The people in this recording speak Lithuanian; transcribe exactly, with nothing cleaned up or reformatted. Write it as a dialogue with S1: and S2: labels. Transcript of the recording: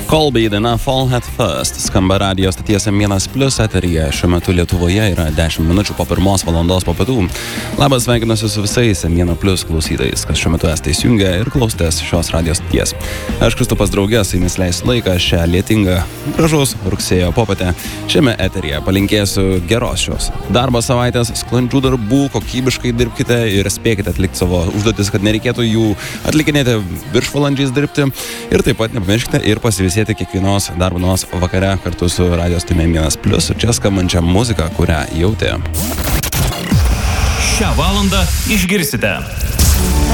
S1: Colby daina Fall Head First skamba radijo stoties M vienas plius eteryje. Šiuo metu Lietuvoje yra dešimt minučių po pirmos valandos po pietų. Labas, sveikinuosi su visais M vienas plius klausytojais, kas šiuo metu esate įsijungę ir klausotės šios radijos stoties. Aš Kristupas Draugė, su jumis leisiu laiką šią lietingą, gražaus rugsėjo popietę. Šiame eteryje palinkėsiu geros šios darbo savaitės, sklandžių darbų, kokybiškai dirbkite ir spėkite atlikti savo užduotis, kad nereikėtų jų atlikinėti viršvalandžiais dirbti. Ir taip pat nepamirškite ir pasivisėti kiekvienos darbo dienos vakare kartu su radijos stotimi M vienas plius ir čia skambančią muziką, kurią jautė.
S2: Šią valandą išgirsite.